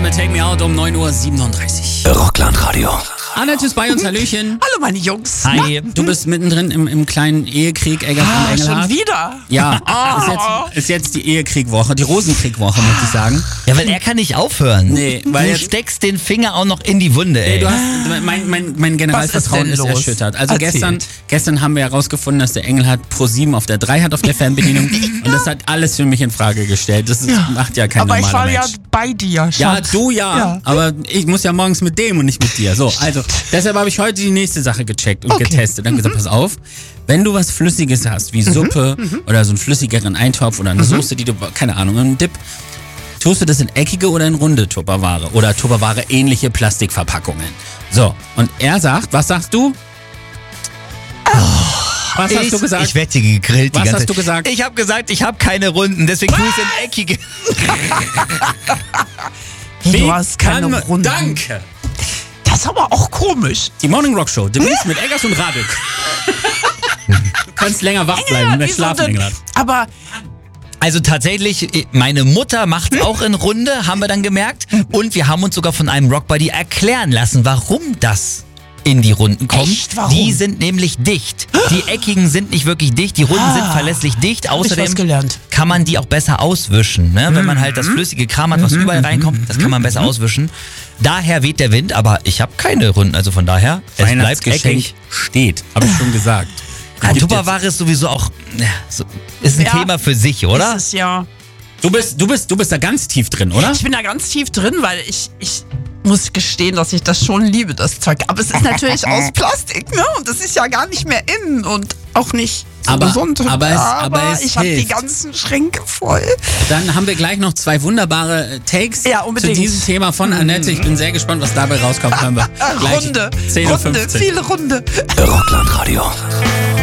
mit Take Me Out um 9:37 Uhr. Rockland-Radio. Annette ist bei uns, Hallöchen. Hallo meine Jungs. Hi, du bist mittendrin im kleinen Ehekrieg, Eggers und Engelhardt. Schon wieder? Ja, ist jetzt die Ehekriegwoche, die Rosenkriegwoche, muss ich sagen. Ja, weil er kann nicht aufhören. Nee, weil du jetzt- steckst den Finger auch noch in die Wunde, ey. Ey, du hast, mein Generalvertrauen Was ist ist denn los? erschüttert. Also Erzählt. gestern haben wir herausgefunden, dass der Engelhardt Pro7 auf der 3 hat auf der Fernbedienung. Und das hat alles für mich in Frage gestellt. Das macht ja kein Aber ich normaler war Mensch. ja bei dir, Ja, Schatz. du ja, aber ich muss ja morgens mit dem und nicht mit dir. So, also, deshalb habe ich heute die nächste Sache gecheckt und getestet. Dann gesagt, pass auf, wenn du was Flüssiges hast, wie Suppe oder so einen flüssigeren Eintopf oder eine Soße, die du, keine Ahnung, einen Dip, tust du das in eckige oder in runde Tupperware oder Tupperware ähnliche Plastikverpackungen. So, und er sagt, was sagst du? Was hast du gesagt? Ich werde hier gegrillt die Was ganze hast Zeit. du gesagt? Ich habe gesagt, ich habe keine Runden, deswegen tue ich es in eckige. Du hast keine kann- Runden. Danke. Das ist aber auch komisch. Die Morning Rock Show, demnächst mit Eggers und Radek. Du kannst länger wach bleiben, mehr wieso schlafen, denn? Engelhardt. Aber Also tatsächlich, meine Mutter macht es auch in Runde, haben wir dann gemerkt. Und wir haben uns sogar von einem Rockbuddy erklären lassen, warum das in die Runden kommt. Echt? Warum? Die sind nämlich dicht. Die eckigen sind nicht wirklich dicht, die Runden sind verlässlich dicht. ich was Außerdem gelernt. kann man die auch besser auswischen. Ne? Wenn man halt das flüssige Kram hat, was überall reinkommt, das kann man besser auswischen. Daher weht der Wind, aber ich habe keine Runden. Also von daher, es bleibt Weihnachtsgeschenk eckig. steht, habe ich schon gesagt. Ja, Gibt Tupperware ist sowieso auch ist ein Ja. Thema für sich, oder? Das ist ja. Du bist da ganz tief drin, oder? Ich bin da ganz tief drin, weil ich muss gestehen, dass ich das schon liebe, das Zeug. Aber es ist natürlich aus Plastik, ne? Und das ist ja gar nicht mehr in und auch nicht so Aber- gesund. aber es ich habe die hilft. ganzen Schränke voll. Dann haben wir gleich noch 2 wunderbare Takes Ja, zu unbedingt. diesem Thema von Annette. Ich bin sehr gespannt, was dabei rauskommt. Hören wir gleich Runde, 10:15 Uhr. viele Runde. Rockland-Radio.